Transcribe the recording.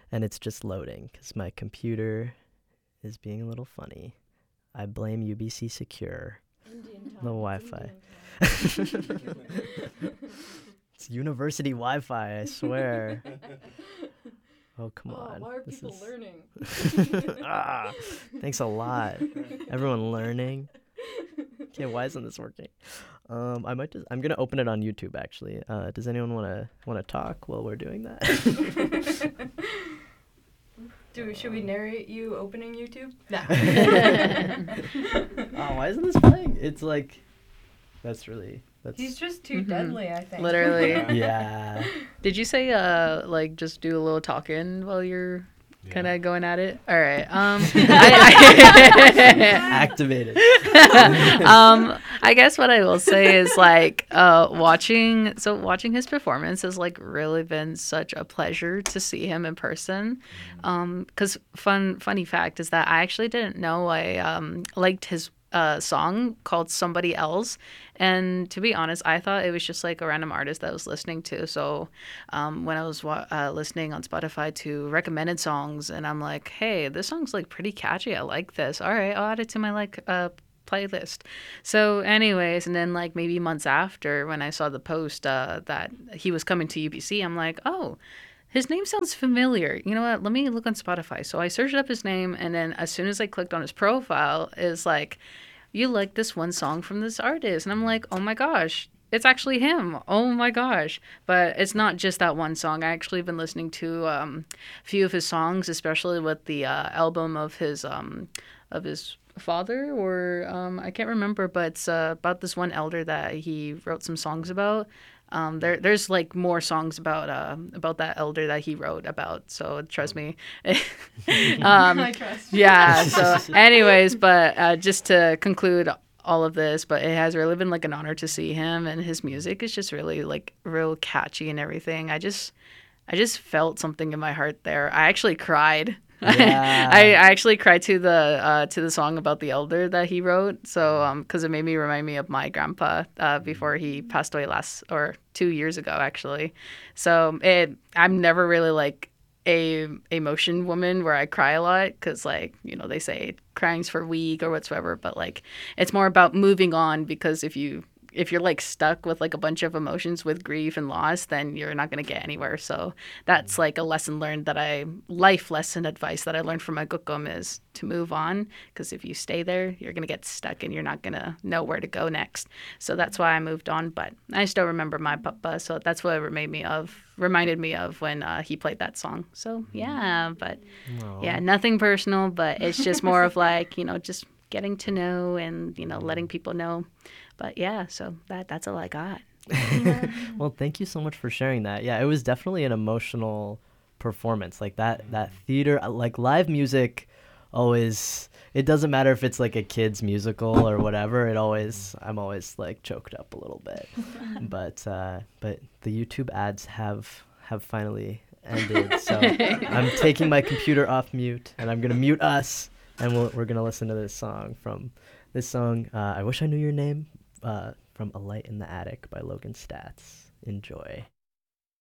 and it's just loading because my computer is being a little funny. I blame UBC Secure, Indian time. the Wi-Fi. It's university Wi-Fi, I swear. Oh, come on. Why are This people is... learning? Thanks a lot. Everyone learning. Okay, why isn't this working? I'm gonna open it on YouTube actually. Does anyone wanna talk while we're doing that? Should we narrate you opening YouTube? No. Oh, why isn't this playing? It's like, that's He's just too deadly, I think. Literally. yeah. Did you say like just do a little talking while you're kind of going at it? All right. Activated. I guess what I will say is like watching his performance has like really been such a pleasure to see him in person. Because funny fact is that I actually didn't know I liked his song called Somebody Else, and to be honest, I thought it was just like a random artist that I was listening to. So when I was listening on Spotify to recommended songs, and I'm like, hey, this song's like pretty catchy, I like this, all right, I'll add it to my playlist. So anyways, and then like maybe months after, when I saw the post that he was coming to UBC, I'm like, oh, his name sounds familiar. You know what? Let me look on Spotify. So I searched up his name, and then as soon as I clicked on his profile, it's like, you like this one song from this artist. And I'm like, oh my gosh, it's actually him. Oh my gosh. But it's not just that one song. I actually been listening to a few of his songs, especially with the album of his father, or I can't remember, but it's about this one elder that he wrote some songs about. There's like more songs about that elder that he wrote about. So trust me. I trust. Yeah. So, anyways, but just to conclude all of this, but it has really been like an honor to see him, and his music is just really like real catchy and everything. I just felt something in my heart there. I actually cried. Yeah. I actually cried to the song about the elder that he wrote. So because it made me remind me of my grandpa before he passed away 2 years ago actually. So I'm never really like a emotion woman where I cry a lot, because like, you know, they say crying's for weak or whatsoever, but like it's more about moving on, because if you're like stuck with like a bunch of emotions with grief and loss, then you're not going to get anywhere. So that's like a lesson learned life lesson advice that I learned from my gukum, is to move on, because if you stay there, you're going to get stuck and you're not going to know where to go next. So that's why I moved on. But I still remember my papa. So that's what it reminded me of when he played that song. So yeah, but yeah, nothing personal, but it's just more of like, you know, just getting to know and, you know, letting people know. But yeah, so that's all I got. Well, thank you so much for sharing that. Yeah, it was definitely an emotional performance. Like that theater, like live music always, it doesn't matter if it's like a kid's musical or whatever, I'm always like choked up a little bit. But the YouTube ads have finally ended. So I'm taking my computer off mute, and I'm going to mute us, and we're going to listen to this song, I Wish I Knew Your Name, from A Light in the Attic by Logan Stats. Enjoy.